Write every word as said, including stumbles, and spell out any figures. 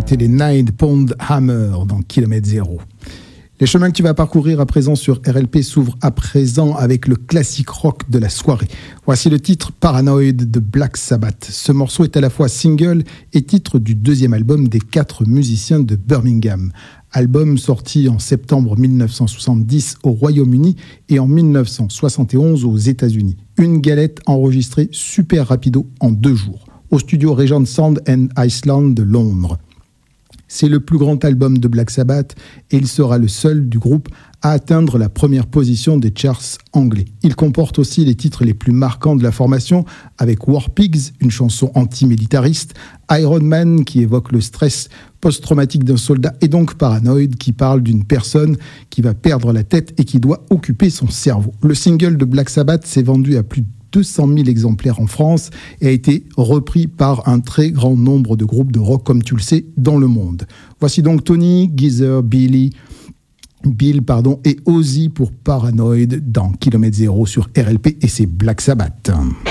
c'était les Nine Pound Hammer dans Kilomètre Zéro. Les chemins que tu vas parcourir à présent sur R L P s'ouvrent à présent avec le classique rock de la soirée. Voici le titre Paranoid de Black Sabbath. Ce morceau est à la fois single et titre du deuxième album des quatre musiciens de Birmingham. Album sorti en septembre mille neuf cent soixante-dix au Royaume-Uni et en mille neuf cent soixante et onze aux États-Unis. Une galette enregistrée super rapido en deux jours au studio Regent Sound and Iceland de Londres. C'est le plus grand album de Black Sabbath et il sera le seul du groupe à atteindre la première position des charts anglais. Il comporte aussi les titres les plus marquants de la formation avec War Pigs, une chanson antimilitariste, Iron Man qui évoque le stress post-traumatique d'un soldat et donc Paranoid qui parle d'une personne qui va perdre la tête et qui doit occuper son cerveau. Le single de Black Sabbath s'est vendu à plus de deux cent mille exemplaires en France et a été repris par un très grand nombre de groupes de rock, comme tu le sais, dans le monde. Voici donc Tony, Geezer, Billy, Bill pardon, et Ozzy pour Paranoid dans Kilomètre Zéro sur R L P et c'est Black Sabbath.